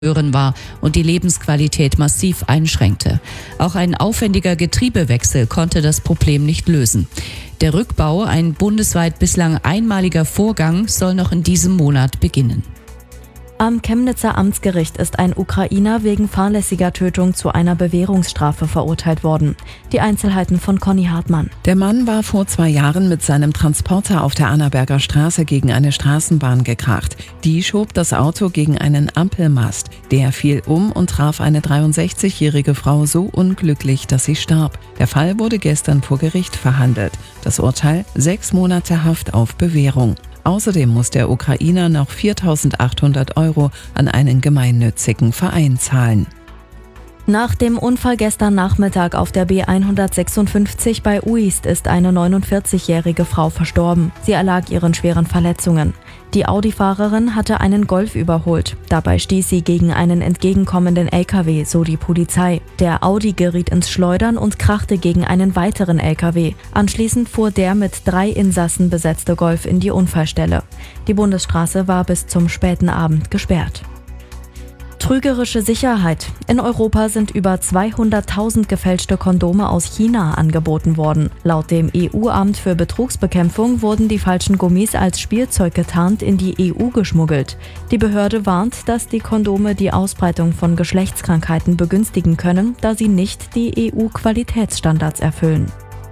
war und die Lebensqualität massiv einschränkte. Auch ein aufwendiger Getriebewechsel konnte das Problem nicht lösen. Der Rückbau, ein bundesweit bislang einmaliger Vorgang, soll noch in diesem Monat beginnen. Am Chemnitzer Amtsgericht ist ein Ukrainer wegen fahrlässiger Tötung zu einer Bewährungsstrafe verurteilt worden. Die Einzelheiten von Conny Hartmann. Der Mann war vor 2 Jahren mit seinem Transporter auf der Annaberger Straße gegen eine Straßenbahn gekracht. Die schob das Auto gegen einen Ampelmast. Der fiel um und traf eine 63-jährige Frau so unglücklich, dass sie starb. Der Fall wurde gestern vor Gericht verhandelt. Das Urteil: 6 Monate Haft auf Bewährung. Außerdem muss der Ukrainer noch 4.800 € an einen gemeinnützigen Verein zahlen. Nach dem Unfall gestern Nachmittag auf der B156 bei Uist ist eine 49-jährige Frau verstorben. Sie erlag ihren schweren Verletzungen. Die Audi-Fahrerin hatte einen Golf überholt. Dabei stieß sie gegen einen entgegenkommenden LKW, so die Polizei. Der Audi geriet ins Schleudern und krachte gegen einen weiteren LKW. Anschließend fuhr der mit 3 Insassen besetzte Golf in die Unfallstelle. Die Bundesstraße war bis zum späten Abend gesperrt. Trügerische Sicherheit. In Europa sind über 200.000 gefälschte Kondome aus China angeboten worden. Laut dem EU-Amt für Betrugsbekämpfung wurden die falschen Gummis als Spielzeug getarnt in die EU geschmuggelt. Die Behörde warnt, dass die Kondome die Ausbreitung von Geschlechtskrankheiten begünstigen können, da sie nicht die EU-Qualitätsstandards erfüllen.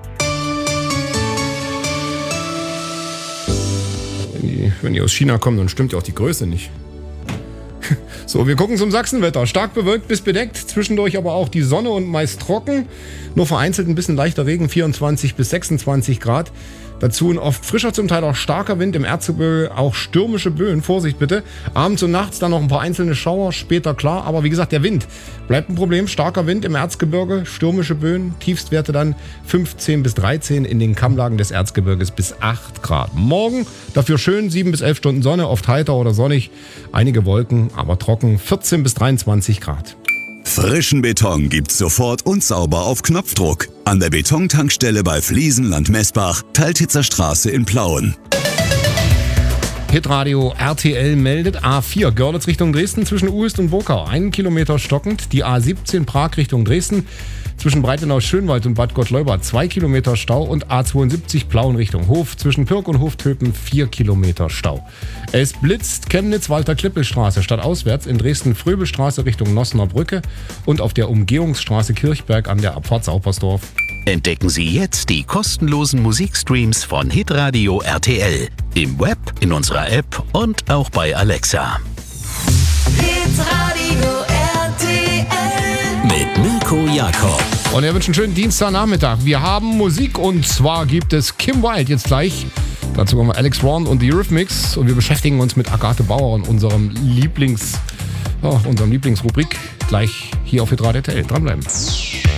Wenn die aus China kommen, dann stimmt ja auch die Größe nicht. So, wir gucken zum Sachsenwetter. Stark bewölkt bis bedeckt, zwischendurch aber auch die Sonne und meist trocken. Nur vereinzelt ein bisschen leichter Regen, 24 bis 26 Grad. Dazu ein oft frischer, zum Teil auch starker Wind im Erzgebirge, auch stürmische Böen, Vorsicht bitte. Abends und nachts dann noch ein paar einzelne Schauer, später klar, aber wie gesagt, der Wind bleibt ein Problem. Starker Wind im Erzgebirge, stürmische Böen, Tiefstwerte dann 15 bis 13, in den Kammlagen des Erzgebirges bis 8 Grad. Morgen dafür schön 7 bis 11 Stunden Sonne, oft heiter oder sonnig, einige Wolken, aber trocken, 14 bis 23 Grad. Frischen Beton gibt's sofort und sauber auf Knopfdruck. An der Betontankstelle bei Fliesenland Messbach, Teiltitzer Straße in Plauen. Hitradio RTL meldet A4 Görlitz Richtung Dresden zwischen Uist und Bokau 1 Kilometer stockend. Die A17 Prag Richtung Dresden zwischen Breitenau-Schönwald und Bad Gottleuba 2 Kilometer Stau und A72 Plauen Richtung Hof zwischen Pirk und Hoftöpen 4 Kilometer Stau. Es blitzt Chemnitz-Walter-Klippel-Straße stadtauswärts in Dresden-Fröbelstraße Richtung Nossener Brücke und auf der Umgehungsstraße Kirchberg an der Abfahrt Saupersdorf. Entdecken Sie jetzt die kostenlosen Musikstreams von Hitradio RTL. Im Web, in unserer App und auch bei Alexa. Hitradio RTL Mit Mirko Jakob. Und er wünscht einen schönen Dienstagnachmittag. Wir haben Musik und zwar gibt es Kim Wilde jetzt gleich. Dazu kommen wir Alex Warren und die Eurythmics und wir beschäftigen uns mit Agathe Bauer und unserem Lieblingsrubrik gleich hier auf Hitradio RTL. Dranbleiben.